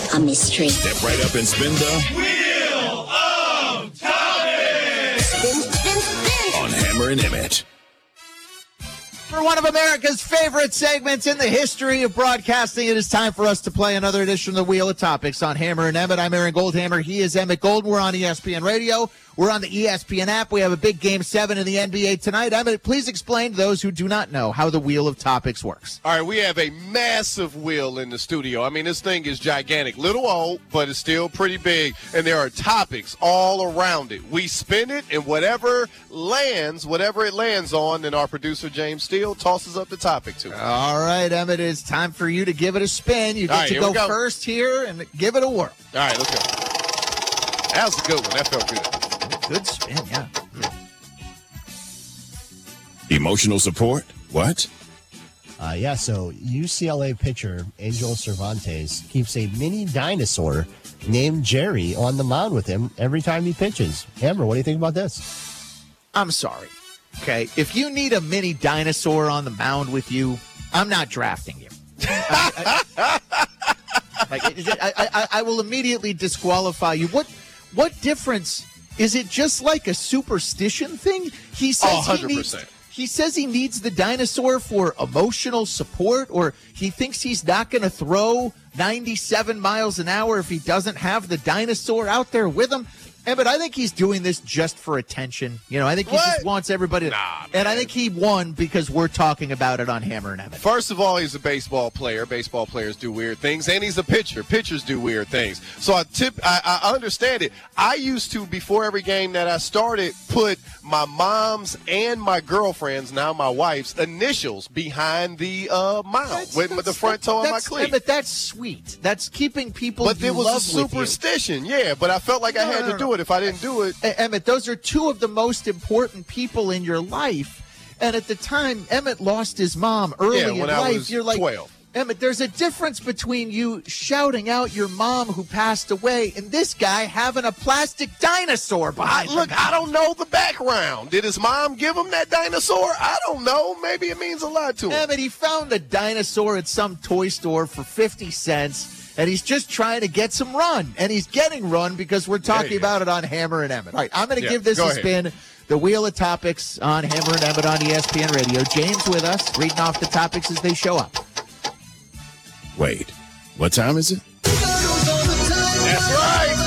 a mystery. Step right up and spin the Wheel of Topics! Spin. on Hammer and Emmett. For one of America's favorite segments in the history of broadcasting, it is time for us to play another edition of the Wheel of Topics on Hammer and Emmett. I'm Aaron Goldhammer. He is Emmett Golden. We're on ESPN Radio. We're on the ESPN app. We have a big Game 7 in the NBA tonight. Emmett, please explain to those who do not know how the Wheel of Topics works. All right, we have a massive wheel in the studio. I mean, this thing is gigantic. Little old, but it's still pretty big. And there are topics all around it. We spin it, and whatever it lands on, then our producer, James Steele, tosses up the topic to it. All right, Emmett, it's time for you to give it a spin. You get to go first here and give it a whirl. All right, let's go. That was a good one. That felt good. Good spin, yeah. Emotional support? What? So UCLA pitcher Angel Cervantes keeps a mini dinosaur named Jerry on the mound with him every time he pitches. Amber, what do you think about this? I'm sorry. Okay, if you need a mini dinosaur on the mound with you, I'm not drafting you. I will immediately disqualify you. What difference? Is it just like a superstition thing? He says 100%. He says he needs the dinosaur for emotional support, or he thinks he's not going to throw 97 miles an hour if he doesn't have the dinosaur out there with him. But I think he's doing this just for attention. I think he just wants everybody to. And I think he won because we're talking about it on Hammer and Emmett. First of all, he's a baseball player. Baseball players do weird things. And he's a pitcher. Pitchers do weird things. So I understand it. I used to, before every game that I started, put my mom's and my girlfriend's, now my wife's, initials behind the mound with the front toe of my cleat. But that's sweet. That's keeping people But you it was love a superstition, yeah. But I felt like I had to do it. If I didn't do it. Emmett, those are two of the most important people in your life. And at the time, Emmett lost his mom early in life. I was You're like, 12. Emmett, there's a difference between you shouting out your mom who passed away and this guy having a plastic dinosaur behind him. Look, I don't know the background. Did his mom give him that dinosaur? I don't know. Maybe it means a lot to him. Emmett, he found a dinosaur at some toy store for 50 cents. And he's just trying to get some run. And he's getting run because we're talking about it on Hammer and Emmett. All right, I'm going to give this a spin. The Wheel of Topics on Hammer and Emmett on ESPN Radio. James with us, reading off the topics as they show up. Wait, what time is it? That's right.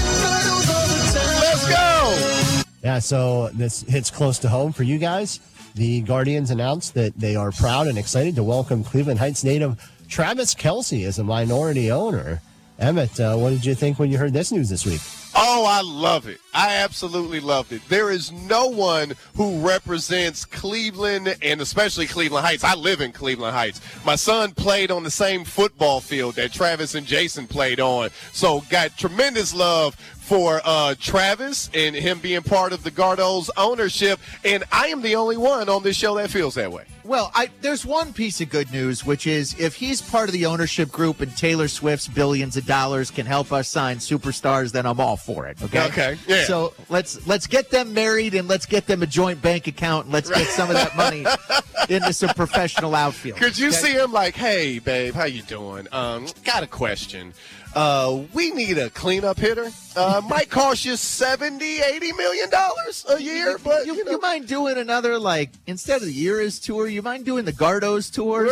Let's go. Yeah, so this hits close to home for you guys. The Guardians announced that they are proud and excited to welcome Cleveland Heights native Travis Kelce as a minority owner. Emmett, what did you think when you heard this news this week? Oh, I love it. I absolutely loved it. There is no one who represents Cleveland, and especially Cleveland Heights. I live in Cleveland Heights. My son played on the same football field that Travis and Jason played on. So got tremendous love for Travis and him being part of the Gardos ownership. And I am the only one on this show that feels that way. Well, there's one piece of good news, which is if he's part of the ownership group and Taylor Swift's billions of dollars can help us sign superstars, then I'm all for it. Okay. Yeah. So let's get them married and let's get them a joint bank account and let's get some of that money into some professional outfield. Could you see him like, hey, babe, how you doing? Got a question. We need a cleanup hitter. Might cost you $70-80 million a year, but you mind doing another, like, instead of the Eras tour, you mind doing the Gardos tour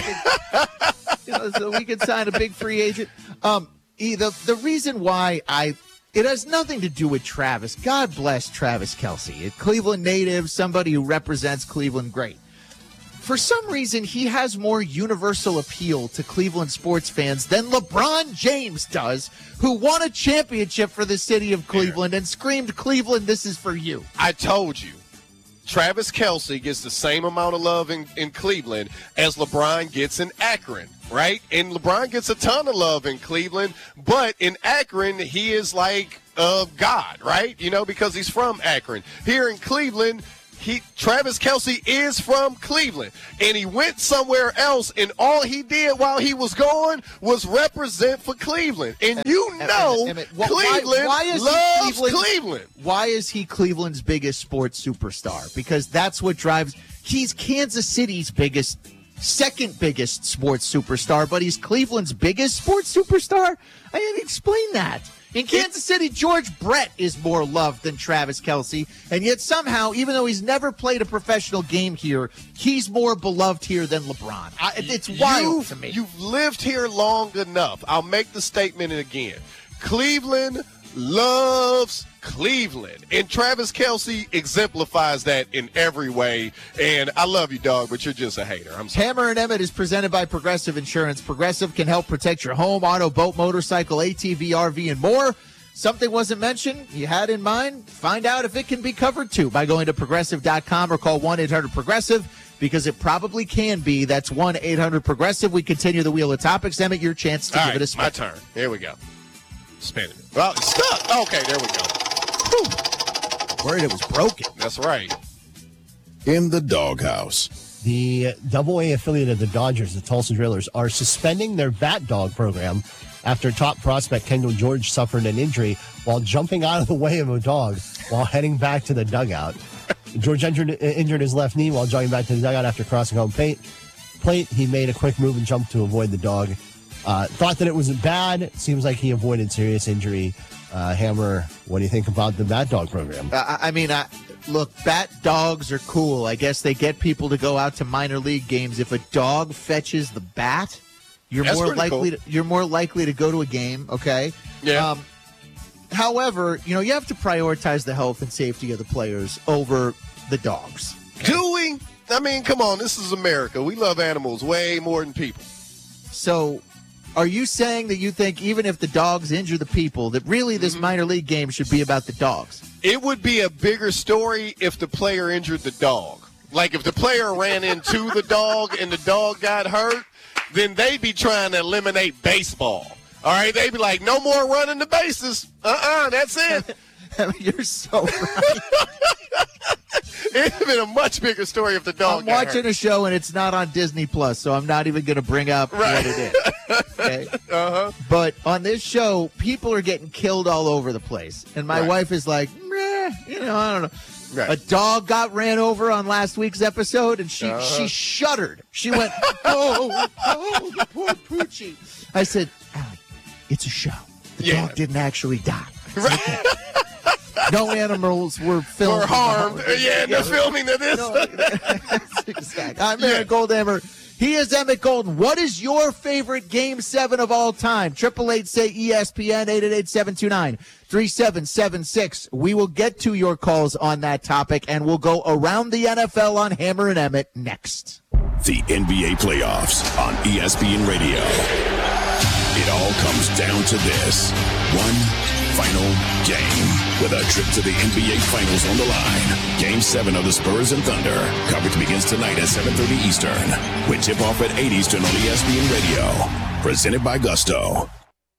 so we could sign a big free agent? The reason why it has nothing to do with Travis. God bless Travis Kelce, a Cleveland native, somebody who represents Cleveland great. For some reason, he has more universal appeal to Cleveland sports fans than LeBron James does, who won a championship for the city of Cleveland and screamed, Cleveland, this is for you. I told you. Travis Kelce gets the same amount of love in Cleveland as LeBron gets in Akron, right? And LeBron gets a ton of love in Cleveland, but in Akron, he is like God, right? Because he's from Akron. Here in Cleveland, Travis Kelce is from Cleveland, and he went somewhere else, and all he did while he was gone was represent for Cleveland. And Cleveland loves Cleveland. Why is he Cleveland's biggest sports superstar? Because that's what drives – he's Kansas City's biggest second biggest sports superstar, but he's Cleveland's biggest sports superstar? I mean, explain that. In Kansas City, George Brett is more loved than Travis Kelce, and yet somehow, even though he's never played a professional game here, he's more beloved here than LeBron. It's wild to me. You've lived here long enough. I'll make the statement again. Cleveland loves Cleveland, and Travis Kelce exemplifies that in every way. And I love you, dog, but you're just a hater. I'm sorry. Hammer and Emmett is presented by Progressive Insurance. Progressive can help protect your home, auto, boat, motorcycle, ATV, RV, and more. Something wasn't mentioned you had in mind? Find out if it can be covered too by going to Progressive.com or call 1-800-PROGRESSIVE, because it probably can be. That's 1-800-PROGRESSIVE. We continue the wheel of topics. Emmett, your chance to give it a spin. My turn. Here we go. Spinning it. Well, it's stuck. Okay, there we go. Whew. Worried it was broken. That's right. In the doghouse. The AA affiliate of the Dodgers, the Tulsa Drillers, are suspending their bat dog program after top prospect Kendall George suffered an injury while jumping out of the way of a dog while heading back to the dugout. George injured his left knee while jogging back to the dugout after crossing home plate. He made a quick move and jump to avoid the dog. Thought that it was bad. It seems like he avoided serious injury. Hammer, what do you think about the bat dog program? Look, bat dogs are cool. I guess they get people to go out to minor league games. If a dog fetches the bat, you're more likely to go to a game. Okay. Yeah. However, you have to prioritize the health and safety of the players over the dogs. Okay? Do we? I mean, come on. This is America. We love animals way more than people. So, are you saying that you think even if the dogs injure the people, that really this minor league game should be about the dogs? It would be a bigger story if the player injured the dog. Like if the player ran into the dog and the dog got hurt, then they'd be trying to eliminate baseball. All right, they'd be like, no more running the bases. That's it. You're so right. It'd have been a much bigger story if the dog got watching hurt. a show and it's not on Disney Plus, so I'm not even going to bring up what it is. Okay? But on this show, people are getting killed all over the place. And my wife is like, I don't know. Right. A dog got ran over on last week's episode, and she shuddered. She went, oh, the poor Poochie. I said, Allie, it's a show. The dog didn't actually die. Right. No animals were filmed. Or harmed. In the filming of this. Exactly. I'm Emmett Goldhammer. He is Emmett Golden. What is your favorite Game 7 of all time? 888-SAY-ESPN, 888-729-3776. We will get to your calls on that topic, and we'll go around the NFL on Hammer and Emmett next. The NBA playoffs on ESPN Radio. It all comes down to this. One final game with a trip to the NBA Finals on the line. Game 7 of the Spurs and Thunder. Coverage begins tonight at 7:30 Eastern. With tip-off at 8 Eastern on ESPN Radio. Presented by Gusto.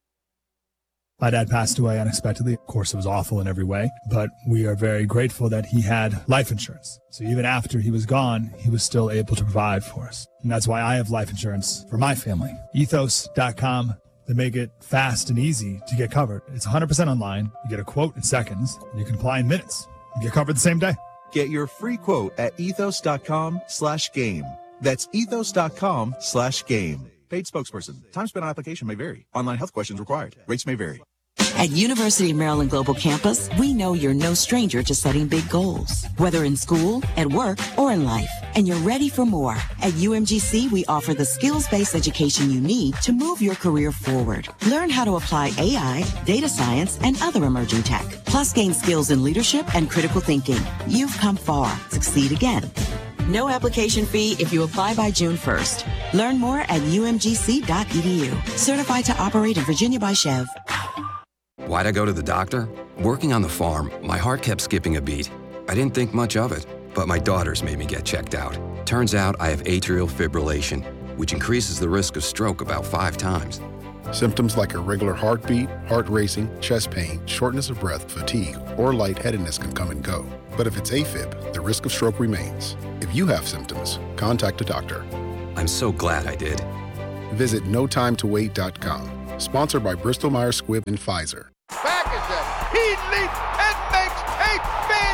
My dad passed away unexpectedly. Of course, it was awful in every way, but we are very grateful that he had life insurance. So even after he was gone, he was still able to provide for us. And that's why I have life insurance for my family. Ethos.com. They make it fast and easy to get covered. It's 100% online. You get a quote in seconds. And you can apply in minutes. You get covered the same day. Get your free quote at ethos.com/game. That's ethos.com/game. Paid spokesperson. Time spent on application may vary. Online health questions required. Rates may vary. At University of Maryland Global Campus, we know you're no stranger to setting big goals, whether in school, at work, or in life. And you're ready for more. At UMGC, we offer the skills-based education you need to move your career forward. Learn how to apply AI, data science, and other emerging tech. Plus, gain skills in leadership and critical thinking. You've come far. Succeed again. No application fee if you apply by June 1st. Learn more at umgc.edu. Certified to operate in Virginia by Chev. Why'd I go to the doctor? Working on the farm, my heart kept skipping a beat. I didn't think much of it, but my daughters made me get checked out. Turns out I have atrial fibrillation, which increases the risk of stroke about 5 times. Symptoms like irregular heartbeat, heart racing, chest pain, shortness of breath, fatigue, or lightheadedness can come and go. But if it's AFib, the risk of stroke remains. If you have symptoms, contact a doctor. I'm so glad I did. Visit notimetowait.com. Sponsored by Bristol-Myers Squibb and Pfizer. Back is it. He leaps and makes a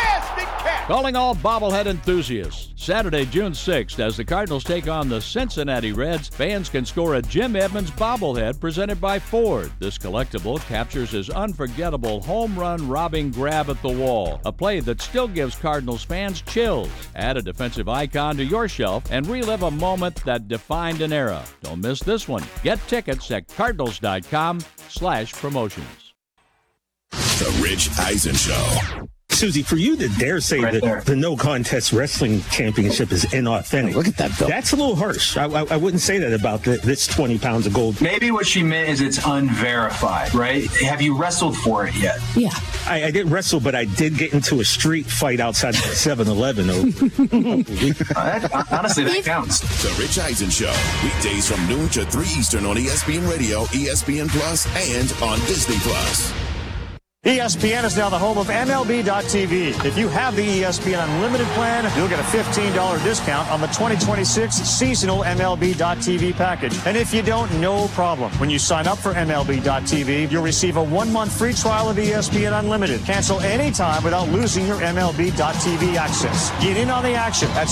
Fantastic catch! Calling all bobblehead enthusiasts. Saturday, June 6th, as the Cardinals take on the Cincinnati Reds, fans can score a Jim Edmonds bobblehead presented by Ford. This collectible captures his unforgettable home run robbing grab at the wall, a play that still gives Cardinals fans chills. Add a defensive icon to your shelf and relive a moment that defined an era. Don't miss this one. Get tickets at cardinals.com/promotions. The Rich Eisen Show. Susie, for you to dare say that the no contest wrestling championship is inauthentic. Look at that, Bill. That's a little harsh. I wouldn't say that about this 20 pounds of gold. Maybe what she meant is it's unverified, right? Have you wrestled for it yet? Yeah. I didn't wrestle, but I did get into a street fight outside the 7-Eleven. Honestly, that counts. The Rich Eisen Show. Weekdays from noon to 3 Eastern on ESPN Radio, ESPN Plus, and on Disney Plus. ESPN is now the home of MLB.tv. If you have the ESPN Unlimited plan, you'll get a $15 discount on the 2026 seasonal MLB.tv package. And if you don't, no problem. When you sign up for MLB.tv, you'll receive a 1-month free trial of ESPN Unlimited. Cancel anytime without losing your MLB.tv access. Get in on the action at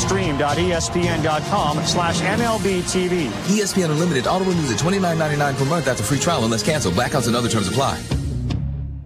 stream.espn.com/MLBTV. ESPN Unlimited auto renews at $29.99 per month after free trial unless canceled. Blackouts and other terms apply.